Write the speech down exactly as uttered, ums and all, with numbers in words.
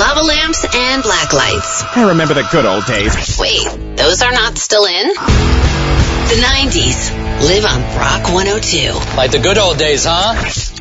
lava lamps, and black lights. I remember the good old days. Wait, those are not still in? The nineties. Live on Rock one oh two. Like the good old days, huh?